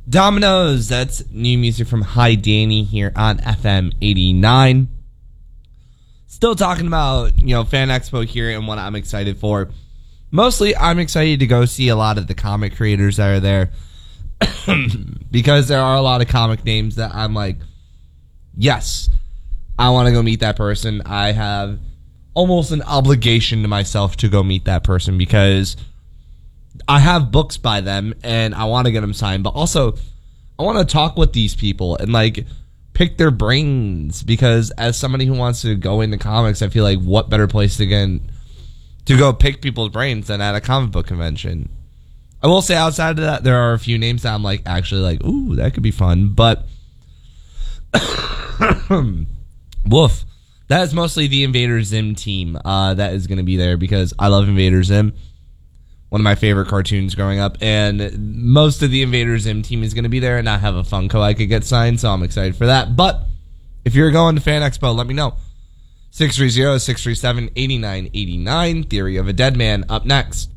Dominoes, that's new music from Hi Danny here on FM 89. Still talking about, Fan Expo here and what I'm excited for. Mostly, I'm excited to go see a lot of the comic creators that are there. Because there are a lot of comic names that I'm like, yes, I want to go meet that person. I have almost an obligation to myself to go meet that person because I have books by them and I want to get them signed, but also I want to talk with these people and pick their brains, because as somebody who wants to go into comics, I feel like what better place to go pick people's brains than at a comic book convention. I will say outside of that, there are a few names that I'm actually ooh, that could be fun, but woof. That is mostly the Invader Zim team that is going to be there, because I love Invader Zim. One of my favorite cartoons growing up, and most of the Invader Zim team is going to be there, and I have a Funko I could get signed, so I'm excited for that. But if you're going to Fan Expo, let me know. 630-637-8989. Theory of a Dead Man up next.